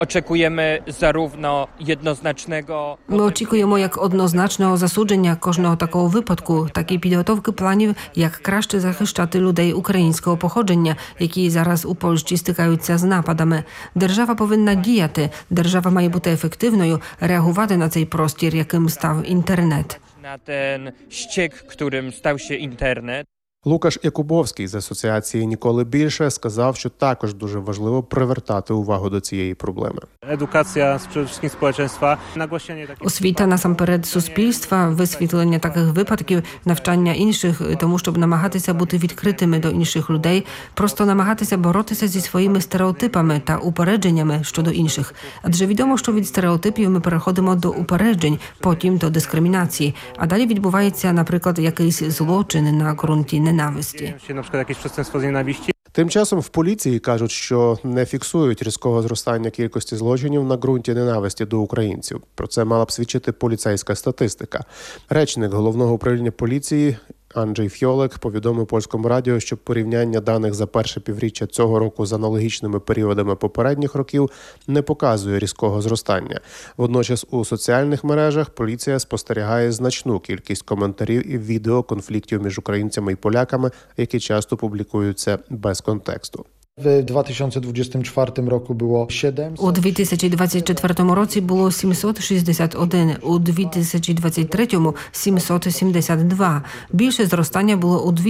Ми очікуємо як однозначного засудження кожного такого випадку, так і підготовки планів, як краще захищати людей українського походження, які зараз у Польщі стикаються з нападами. Держава повинна діяти, держава має бути ефективною, реагувати на цей простір, яким став інтернет. Na ten ściek, którym stał się internet. Лукаш Якубовський з асоціації «Ніколи більше» сказав, що також дуже важливо привертати увагу до цієї проблеми. Едукація przede wszystkim społeczeństwa, nagłaśnianie takich... Освіта насамперед суспільства, висвітлення таких випадків, навчання інших, тому щоб намагатися бути відкритими до інших людей, просто намагатися боротися зі своїми стереотипами та упередженнями щодо інших. Адже відомо, що від стереотипів ми переходимо до упереджень, потім до дискримінації, а далі відбувається, наприклад, якийсь злочин на ґрунті ненависті. Na przykład jakieś przestępstwo z nienawiści. Тим часом в поліції кажуть, що не фіксують різкого зростання кількості злочинів на ґрунті ненависті до українців. Про це мала б свідчити поліцейська статистика. Речник Головного управління поліції Анджей Фьолек повідомив Польському радіо, що порівняння даних за перше півріччя цього року з аналогічними періодами попередніх років не показує різкого зростання. Водночас у соціальних мережах поліція спостерігає значну кількість коментарів і відео конфліктів між українцями і поляками, які часто публікуються без контексту. В 2024 року було 700. У 2024 році було 761, у 2023 – 772. Більше зростання було у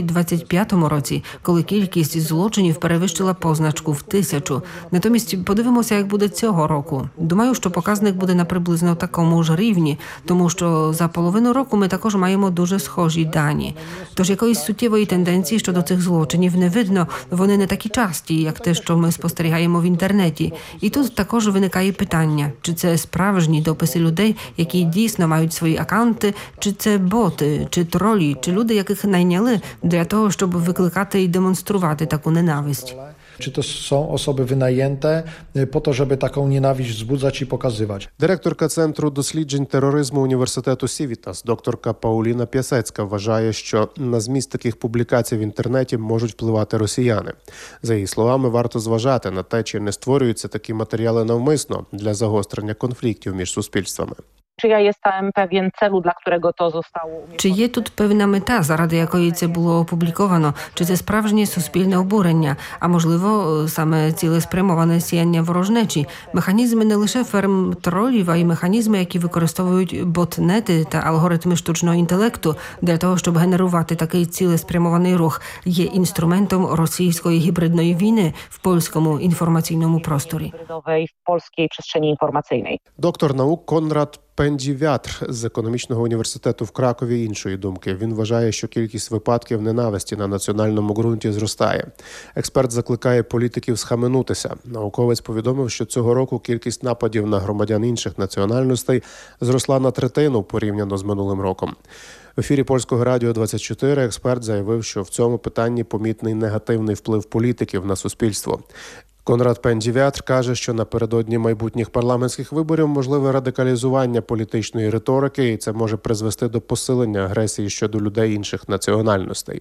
2025 році, коли кількість злочинів перевищила позначку в 1000. Натомість подивимося, як буде цього року. Думаю, що показник буде на приблизно такому ж рівні, тому що за половину року ми також маємо дуже схожі дані. Тож якоїсь суттєвої тенденції щодо цих злочинів не видно, вони не такі часті, як те, що ми спостерігаємо в інтернеті. І тут також виникає питання, чи це справжні дописи людей, які дійсно мають свої акаунти, чи це боти, чи тролі, чи люди, яких найняли для того, щоб викликати і демонструвати таку ненависть. Czy to są osoby wynajęte po to, żeby taką nienawiść wzbudzać i pokazywać? Директорка Центру досліджень тероризму університету Сівітас, докторка Пауліна П'ясецька, вважає, що на зміст таких публікацій в інтернеті можуть впливати росіяни. За її словами, варто зважати на те, чи не створюються такі матеріали навмисно для загострення конфліктів між суспільствами. Czy ja jest tam pewien celu, dla którego to zostało umieszczone? Чи є тут певна мета, заради якої це було опубліковано? Чи це справжнє суспільне обурення? А можливо, саме цілеспрямоване сіяння ворожнечі? Механізми не лише ферм тролів, а й механізми, які використовують ботнети та алгоритми штучного інтелекту для того, щоб генерувати такий цілеспрямований рух, є інструментом російської гібридної війни в польському інформаційному просторі. W polskiej przestrzeni informacyjnej. Доктор наук Конрад Пендзівятр з економічного університету в Кракові іншої думки. Він вважає, що кількість випадків ненависті на національному ґрунті зростає. Експерт закликає політиків схаменутися. Науковець повідомив, що цього року кількість нападів на громадян інших національностей зросла на третину порівняно з минулим роком. В ефірі Польського радіо 24 експерт заявив, що в цьому питанні помітний негативний вплив політиків на суспільство. Конрад Пендзівятр каже, що напередодні майбутніх парламентських виборів можливе радикалізування політичної риторики, і це може призвести до посилення агресії щодо людей інших національностей.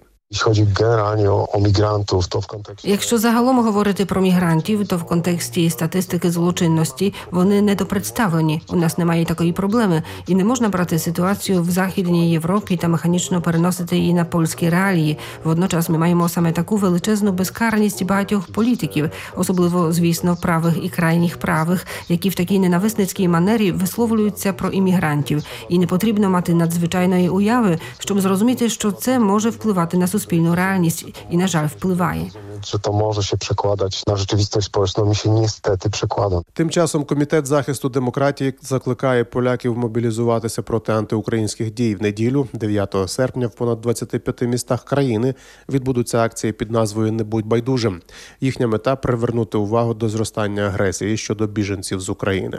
Якщо загалом говорити про мігрантів, то в контексті статистики злочинності вони недопредставлені. У нас немає такої проблеми. І не можна брати ситуацію в Західній Європі та механічно переносити її на польські реалії. Водночас ми маємо саме таку величезну безкарність багатьох політиків, особливо, звісно, правих і крайніх правих, які в такій ненависницькій манері висловлюються про іммігрантів. І не потрібно мати надзвичайної уяви, щоб зрозуміти, що це може впливати на суспільну реальність і, на жаль, впливає. Czy to może się przekładać na rzeczywistość społeczną? Mi się niestety przekłada. Тим часом Комітет захисту демократії закликає поляків мобілізуватися проти антиукраїнських дій. В неділю, 9 серпня, в понад 25 містах країни відбудуться акції під назвою «Не будь байдужим». Їхня мета – привернути увагу до зростання агресії щодо біженців з України.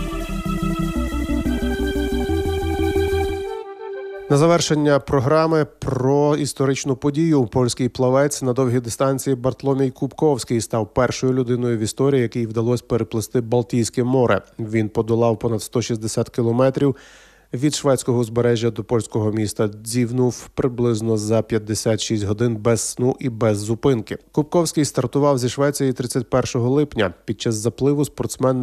На завершення програми про історичну подію. Польський плавець на довгій дистанції Бартломій Кубковський став першою людиною в історії, якій вдалося переплисти Балтійське море. Він подолав понад 160 кілометрів від шведського узбережжя до польського міста Дзівнув приблизно за 56 годин без сну і без зупинки. Кубковський стартував зі Швеції 31 липня. Під час запливу спортсмен